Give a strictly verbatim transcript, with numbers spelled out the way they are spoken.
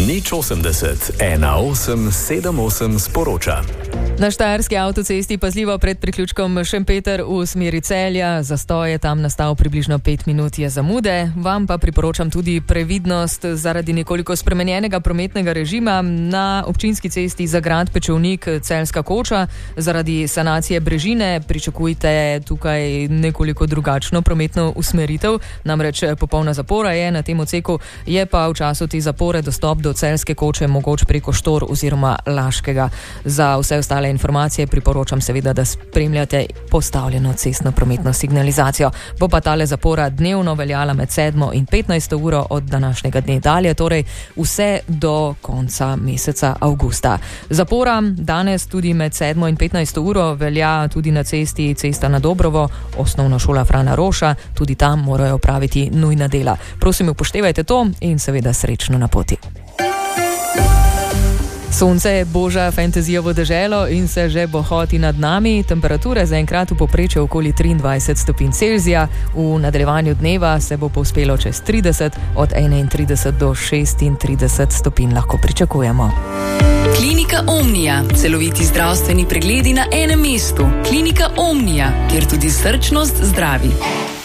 Nič osemdeset, ena osem sedem osem sporoča. Na štajerski avtocesti pazljivo pred priključkom Šempeter v smeri Celja. Zastoj je tam nastal približno pet minut je zamude. Vam pa priporočam tudi previdnost zaradi nekoliko spremenjenega prometnega režima na občinski cesti Zagrad Pečovnik Celjska Koča. Zaradi sanacije brežine pričakujte tukaj nekoliko drugačno prometno usmeritev. Namreč popolna zapora je na tem odseku, je pa v času te zapore dostop do Celjske Koče mogoč preko Štor oziroma Laškega. Za vse ostale informacije priporočam seveda, da spremljate postavljeno cestno prometno signalizacijo. Bo pa tale zapora dnevno veljala med sedmo in petnajsto uro od današnjega dne dalje, torej vse do konca meseca avgusta. Zapora danes tudi med sedmo in petnajsto uro velja tudi na cesti Cesta na Dobrovo, osnovna šola Frana Roša, tudi tam morajo opraviti nujna dela. Prosim, upoštevajte to in seveda srečno na poti. Sonce boža fantazijovo deželo in se že bohoti nad nami. Temperature zaenkrat v povprečju okoli triindvajset stopinj Celzija. V nadaljevanju dneva se bo povzpelo čez trideset, od enaintrideset do šestintrideset stopinj lahko pričakujemo. Klinika Omnia. Celoviti zdravstveni pregledi na enem mestu. Klinika Omnia, kjer tudi srčnost zdravi.